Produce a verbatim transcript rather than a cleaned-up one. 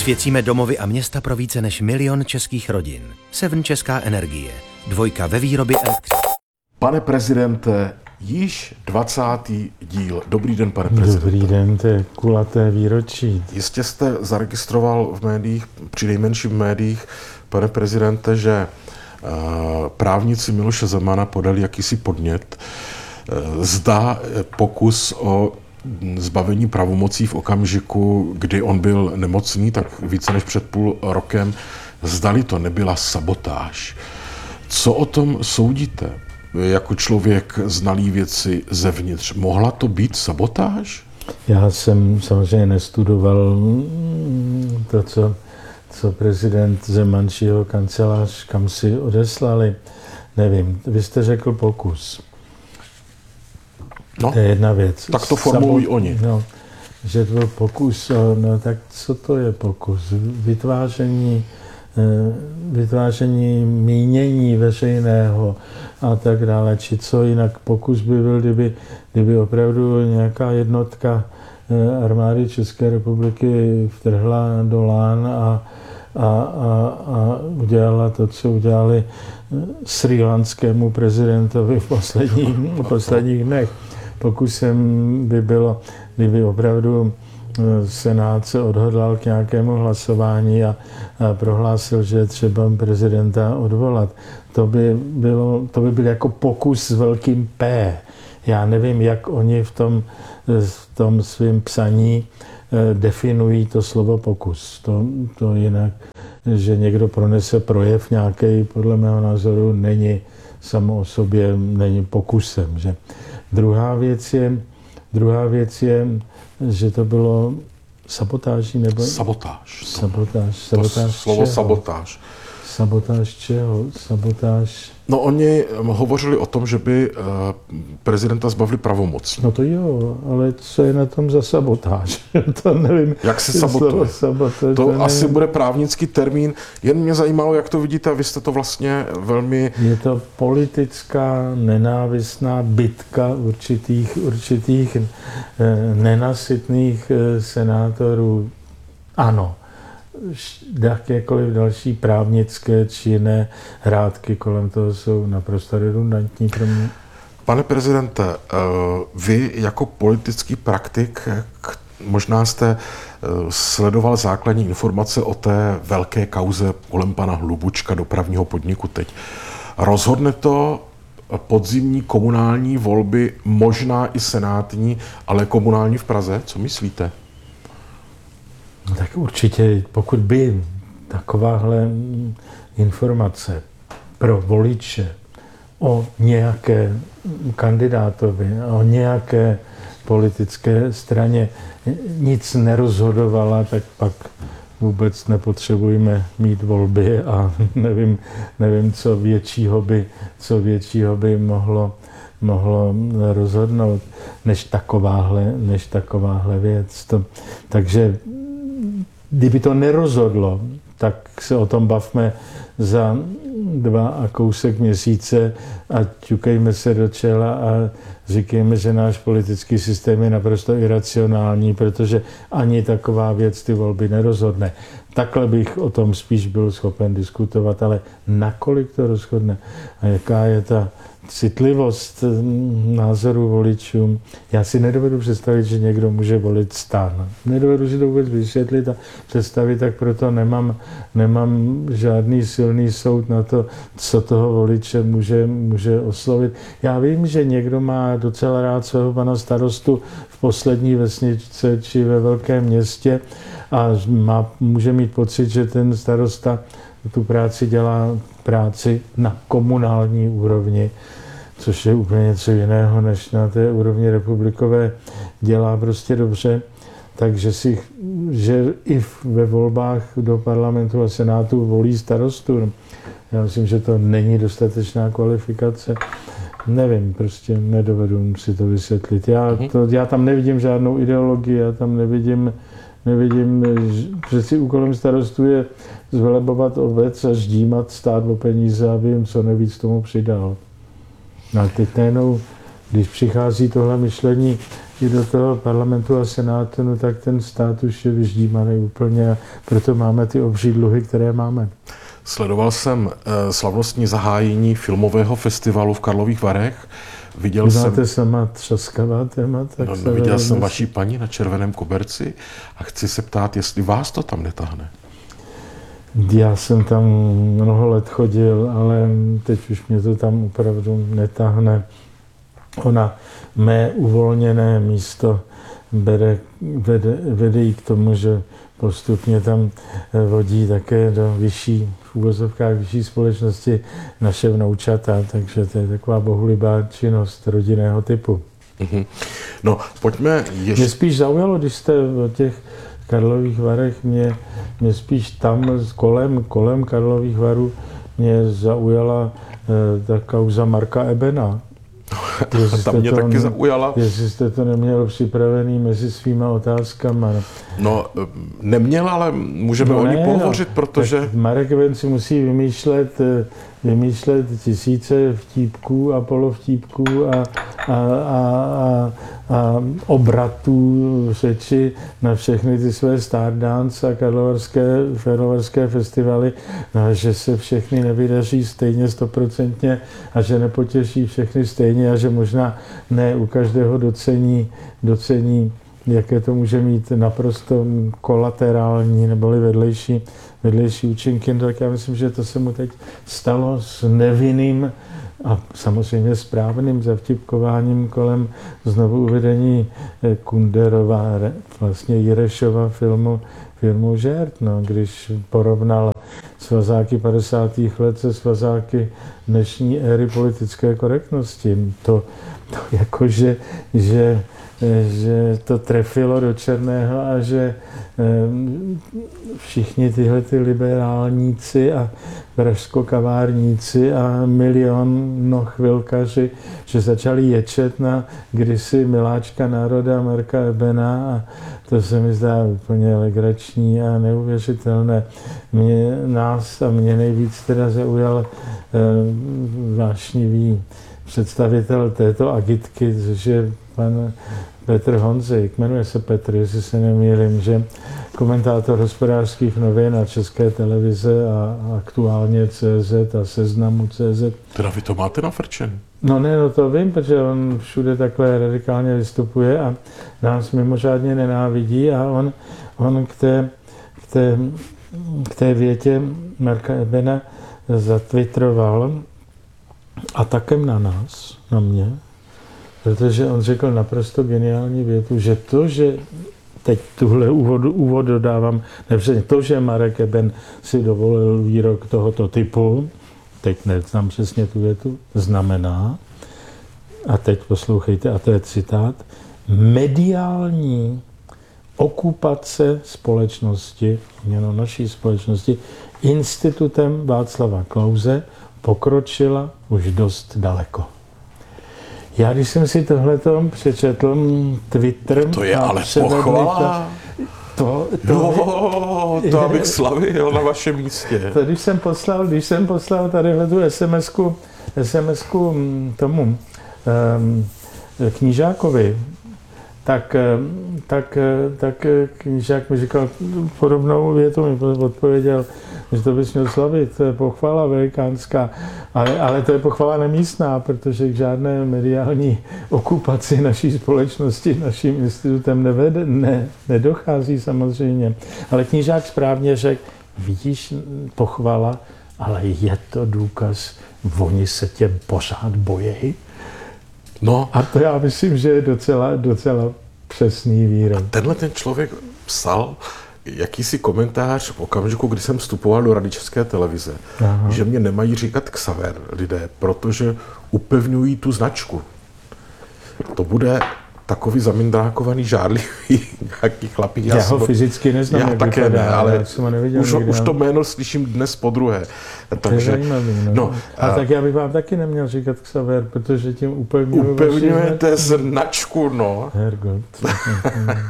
Osvěcíme domovy a města pro více než milion českých rodin. Seven Česká energie. Dvojka ve výrobě elektřiny. Pane prezidente, již dvacátý díl. Dobrý den, pane prezidente. Dobrý den, to je kulaté výročí. Jistě jste zaregistroval v médiích, při nejmenším v médiích, pane prezidente, že uh, právníci Miloše Zemana podali jakýsi podnět. Uh, zda pokus o zbavení pravomocí v okamžiku, kdy on byl nemocný, tak více než před půl rokem, zdali to nebyla sabotáž. Co o tom soudíte? Jako člověk znalý věci zevnitř. Mohla to být sabotáž? Já jsem samozřejmě nestudoval to, co, co prezident Zeman či jeho kancelář, kam si odeslali. Nevím, vy jste řekl pokus. No, to je jedna věc. Tak to formulují Sabot, oni. No, že to byl pokus, no tak co to je pokus? Vytváření, vytváření mínění veřejného a tak dále, či co jinak pokus by byl, kdyby, kdyby opravdu nějaká jednotka armády České republiky vtrhla do Lán a, a, a, a udělala to, co udělali srílanskému prezidentovi v posledních, v posledních dnech. Pokusem by bylo, kdyby opravdu Senát se odhodlal k nějakému hlasování a, a prohlásil, že je třeba prezidenta odvolat. To by, bylo, to by byl jako pokus s velkým P. Já nevím, jak oni v tom, v tom svém psaní definují to slovo pokus. To, to jinak, že někdo pronese projev nějaký, podle mého názoru, není samo o sobě, není pokusem. Že? Druhá věc je, druhá věc je, že to bylo sabotáží nebo... Sabotáž. Sabotáž. Sabotáž to slovo čeho? sabotáž. Sabotáž čeho? Sabotáž... No oni hovořili o tom, že by uh, prezidenta zbavili pravomocí. No to jo, ale co je na tom za sabotáž? To nevím. Jak se sabotuje? sabotuje to to asi nevím. bude právnický termín. Jen mě zajímalo, jak to vidíte, a vy jste to vlastně velmi... Je to politická nenávistná bitka určitých, určitých eh, nenasytných eh, senátorů. Ano. Jakékoliv další právnické či jiné hrátky kolem toho jsou naprosto redundantní pro mě. Pane prezidente, vy jako politický praktik možná jste sledoval základní informace o té velké kauze kolem pana Hlubučka, dopravního podniku teď. Rozhodne to podzimní komunální volby, možná i senátní, ale komunální v Praze? Co myslíte? No tak určitě, pokud by takováhle informace pro voliče o nějaké kandidátovi, o nějaké politické straně nic nerozhodovala, tak pak vůbec nepotřebujeme mít volby a nevím, nevím co většího by, co většího by mohlo, mohlo rozhodnout, než takováhle, než takováhle věc. To, takže kdyby to nerozhodlo, tak se o tom bavme za dva a kousek měsíce a ťukejme se do čela a říkejme, že náš politický systém je naprosto iracionální, protože ani taková věc ty volby nerozhodne. Takhle bych o tom spíš byl schopen diskutovat, ale nakolik to rozhodne a jaká je ta citlivost názoru voličům. Já si nedovedu představit, že někdo může volit STAN. Nedovedu si to vůbec vysvětlit a představit, tak proto nemám, nemám žádný silný soud na to, co toho voliče může, může oslovit. Já vím, že někdo má docela rád svého pana starostu v poslední vesničce či ve velkém městě a má, může mít pocit, že ten starosta tu práci dělá práci na komunální úrovni, což je úplně něco jiného, než na té úrovni republikové, dělá prostě dobře. Takže si, že i ve volbách do parlamentu a senátu volí starostu. Já myslím, že to není dostatečná kvalifikace. Nevím, prostě nedovedu si to vysvětlit. Já, to, já tam nevidím žádnou ideologii, já tam nevidím, nevidím, přeci úkolem starostu je zvelebovat obec a ždímat stát o peníze a vím, co nejvíc tomu přidal. No a teď najednou, když přichází tohle myšlení i do toho parlamentu a senátu, no tak ten stát už je vyždímaný úplně a proto máme ty obří dluhy, které máme. Sledoval jsem eh, slavnostní zahájení filmového festivalu v Karlových Varech. Viděl Máte jsem, sama třaskavá témata. no, no, viděl jsem vaši paní na červeném koberci a chci se ptát, jestli vás to tam netahne. Já jsem tam mnoho let chodil, ale teď už mě to tam opravdu netahne. Ona mé uvolněné místo bere, vede, vede jí k tomu, že postupně tam vodí také do vyšší, v úvozovkách vyšší společnosti naše vnoučata, takže to je taková bohulibá činnost rodinného typu. Mm-hmm. No, pojďme ještě... Mě spíš zaujalo, když jste o těch Karlových Varech, mě, mě spíš tam kolem, kolem Karlových Varů mě zaujala eh, ta kauza Marka Ebena. Ta mě to, taky zaujala. Jestli jste to neměl připravený mezi svýma otázkama. No, neměl, ale můžeme no o ní ne, pohovořit, no, protože... Marek Eben si musí vymýšlet, vymýšlet tisíce vtípků a polovtípků a, a, a, a, a obratů řeči na všechny ty své Star Dance a karlovarské, karlovarské festivaly, no, že se všechny nevydaří stejně stoprocentně a že nepotěší všechny stejně a že možná ne u každého docení, docení jaké to může mít naprosto kolaterální neboli vedlejší, vedlejší účinky. Tak já myslím, že to se mu teď stalo s nevinným a samozřejmě správným zavtipkováním kolem znovu uvedení Kunderova, vlastně Jirešova filmu, filmu Žert, no, když porovnal svazáky padesátých let se svazáky dnešní éry politické korektnosti. To, to jakože, že že to trefilo do černého a že všichni tyhle ty liberálníci a pražskokavárníci a milion chvilkaři, že začali ječet na kdysi miláčka národa Marka Ebena a to se mi zdá úplně legrační a neuvěřitelné. Mě, nás a mě nejvíc teda zaujal eh, vášnivý představitel této agitky, což je pan Petr Honzik, jmenuje se Petr, jestli se nemýlím, že komentátor Hospodářských novin a České televize a aktuálně C Z a Seznamu C Z. Teda vy to máte nafrčen? No ne, no to vím, protože on všude takhle radikálně vystupuje a nás mimořádně nenávidí a on, on k, té, k, té, k té větě Marka Ebena zatwitroval atakem na nás, na mě, protože on řekl naprosto geniální větu, že to, že teď tuhle úvod, úvod dodávám, nepřesně to, že Marek Eben si dovolil výrok tohoto typu, teď neznám přesně tu větu, znamená, a teď poslouchejte, a to je citát, mediální okupace společnosti, měno naší společnosti, institutem Václava Klause pokročila už dost daleko. Já, když jsem si tohleto přečetl, Twitter... To je ale pochvala. To, to, jo, to abych slavil na vašem místě. To, když jsem poslal, když jsem poslal tadyhle tu SMSku, SMSku tomu um, knížákovi, tak, tak, tak knížák mi říkal podobnou větu, mi odpověděl, že to bys měl slavit, to je pochvala velikánská, ale, ale to je pochvala nemístná, protože k žádné mediální okupaci naší společnosti, naším institutem nevede, ne, nedochází samozřejmě. Ale knížák správně řekl, vidíš, pochvala, ale je to důkaz, oni se tě pořád bojí. No. A to já myslím, že je docela, docela přesný výrok. Tenhle ten člověk psal jakýsi komentář v okamžiku, kdy jsem vstupoval do Rady České televize, aha, že mě nemají říkat Xaver lidé, protože upevňují tu značku. To bude takový zamindrákovaný, žádlivý nějaký chlapík. Já, já ho fyzicky neznám, já jak také vypadá, ne, ale už, už to jméno slyším dnes podruhé. Takže, to je zajímavý, no. no a, a tak já bych vám taky neměl říkat Xaver, protože tím upevňuji upevňujete značku, no. Hergot.